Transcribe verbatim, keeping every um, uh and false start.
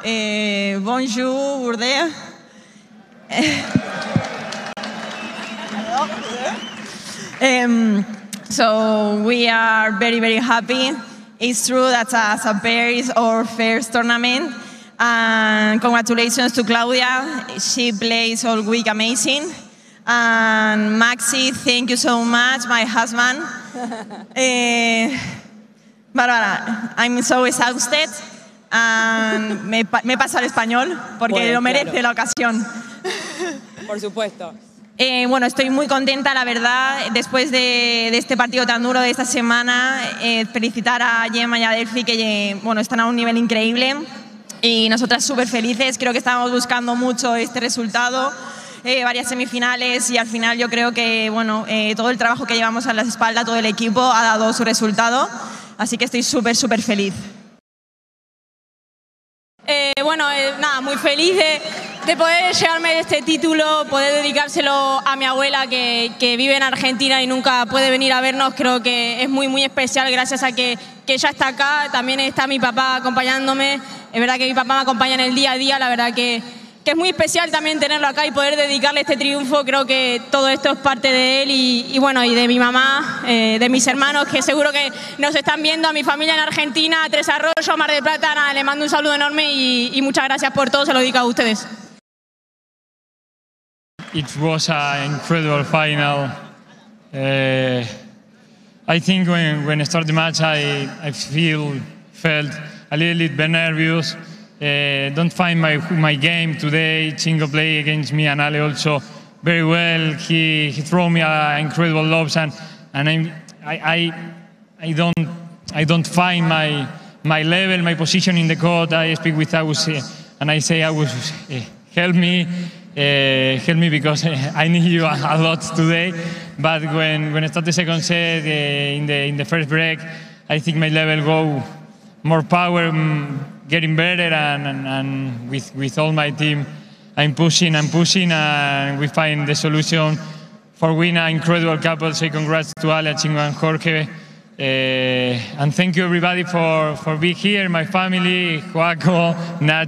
Eh, bonjour, Bourdais. um, so we are very, very happy. It's true that Saint-Pér is our first tournament. And congratulations to Claudia. She plays all week amazing. And Maxi, thank you so much, my husband. uh, Bárbara, I'm so exhausted. And me, me paso al español porque bueno, lo merece claro. La ocasión. Por supuesto. Eh, bueno, estoy muy contenta, la verdad, después de, de este partido tan duro de esta semana. Eh, felicitar a Gemma y a Delphi, que bueno, están a un nivel increíble. Y nosotras súper felices. Creo que estábamos buscando mucho este resultado. Eh, varias semifinales y al final yo creo que bueno, eh, todo el trabajo que llevamos a la espalda, todo el equipo ha dado su resultado. Así que estoy súper, súper feliz. Eh, bueno, eh, nada, muy feliz de, de poder llevarme este título, poder dedicárselo a mi abuela que, que vive en Argentina y nunca puede venir a vernos. Creo que es muy, muy especial gracias a que, que ella está acá. También está mi papá acompañándome. Es verdad que mi papá me acompaña en el día a día. La verdad que, que es muy especial también tenerlo acá y poder dedicarle este triunfo. Creo que todo esto es parte de él y, y bueno, y de mi mamá, eh, de mis hermanos que seguro que nos están viendo, a mi familia en Argentina, a Tres Arroyos, Mar del Plata. Nada, le mando un saludo enorme y, y muchas gracias por todo, se lo dedico a ustedes. It was an incredible final. Uh, I think when, when I start the match, I, I feel felt a little bit nervous. Uh, don't find my my game today. Chingo play against me and Ale also very well. He he threw me uh, incredible lobs and and I'm, I I I don't I don't find my my level, my position in the court. I speak with Agus uh, and I say Agus, uh, help me, uh, help me because I need you a, a lot today. But when when I start the second set uh, in the in the first break, I think my level go more power. Um, getting better and, and, and with, with all my team I'm pushing and pushing and we find the solution for win an incredible couple. So congrats to Ale, Chingo and Jorge. Uh, and thank you everybody for, for being here, my family, Joaco, Nat.